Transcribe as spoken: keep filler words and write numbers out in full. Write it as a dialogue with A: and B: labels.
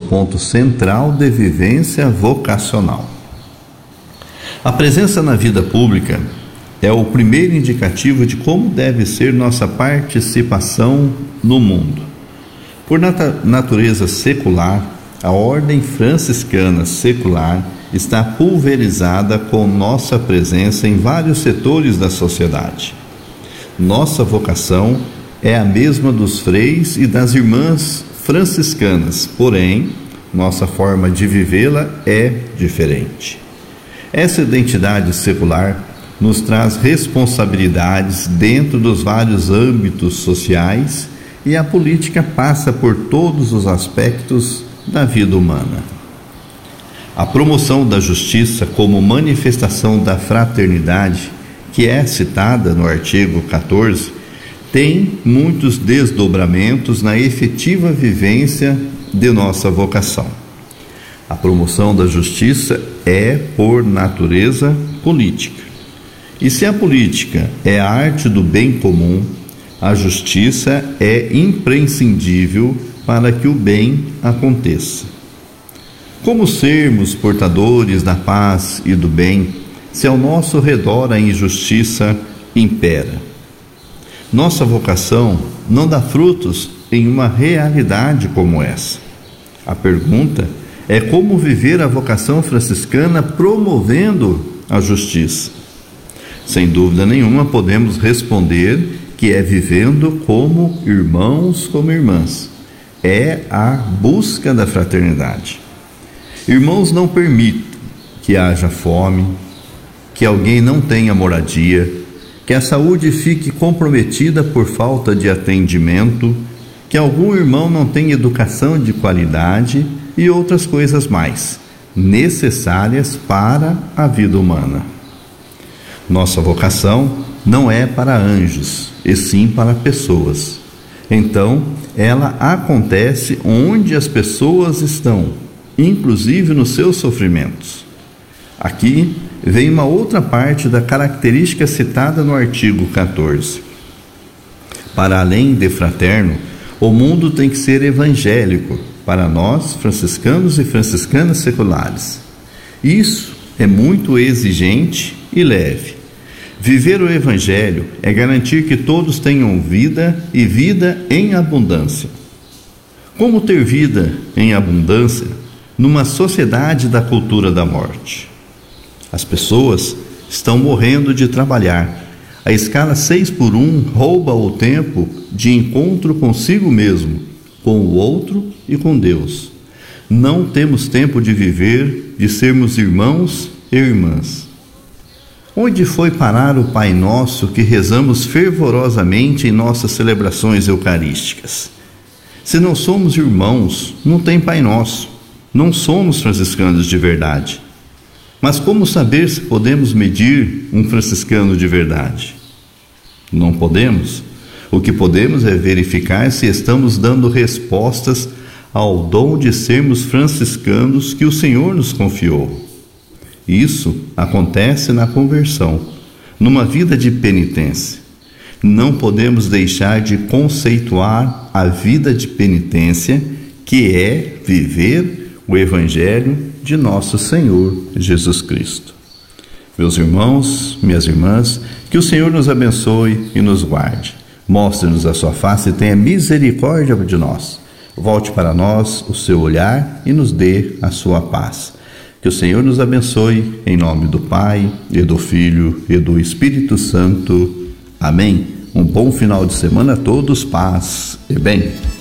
A: ponto central de vivência vocacional. A presença na vida pública é o primeiro indicativo de como deve ser nossa participação no mundo. Por nat- natureza secular, a ordem franciscana secular está pulverizada com nossa presença em vários setores da sociedade. Nossa vocação é a mesma dos freis e das irmãs franciscanas, porém, nossa forma de vivê-la é diferente. Essa identidade secular nos traz responsabilidades dentro dos vários âmbitos sociais e a política passa por todos os aspectos da vida humana. A promoção da justiça como manifestação da fraternidade, que é citada no artigo quatorze, tem muitos desdobramentos na efetiva vivência de nossa vocação. A promoção da justiça é, por natureza, política. E se a política é a arte do bem comum, a justiça é imprescindível para que o bem aconteça. Como sermos portadores da paz e do bem, se ao nosso redor a injustiça impera? Nossa vocação não dá frutos em uma realidade como essa. A pergunta é como viver a vocação franciscana promovendo a justiça. Sem dúvida nenhuma, podemos responder que é vivendo como irmãos, como irmãs. É a busca da fraternidade. Irmãos, não permitam que haja fome, que alguém não tenha moradia, que a saúde fique comprometida por falta de atendimento, que algum irmão não tenha educação de qualidade e outras coisas mais, necessárias para a vida humana. Nossa vocação não é para anjos, e sim para pessoas. Então, ela acontece onde as pessoas estão, inclusive nos seus sofrimentos. Aqui vem uma outra parte da característica citada no artigo quatorze. Para além de fraterno, o mundo tem que ser evangélico para nós, franciscanos e franciscanas seculares. Isso é muito exigente e leve. Viver o evangelho é garantir que todos tenham vida e vida em abundância. Como ter vida em abundância numa sociedade da cultura da morte? As pessoas estão morrendo de trabalhar. A escala seis por um rouba o tempo de encontro consigo mesmo, com o outro e com Deus. Não temos tempo de viver, de sermos irmãos e irmãs. Onde foi parar o Pai Nosso que rezamos fervorosamente em nossas celebrações eucarísticas? Se não somos irmãos, não tem Pai Nosso. Não somos franciscanos de verdade. Mas como saber se podemos medir um franciscano de verdade? Não podemos. O que podemos é verificar se estamos dando respostas ao dom de sermos franciscanos que o Senhor nos confiou. Isso acontece na conversão, numa vida de penitência. Não podemos deixar de conceituar a vida de penitência, que é viver o Evangelho de nosso Senhor Jesus Cristo. Meus irmãos, minhas irmãs, que o Senhor nos abençoe e nos guarde. Mostre-nos a sua face e tenha misericórdia de nós. Volte para nós o seu olhar e nos dê a sua paz. Que o Senhor nos abençoe, em nome do Pai, e do Filho, e do Espírito Santo. Amém. Um bom final de semana a todos, paz e bem.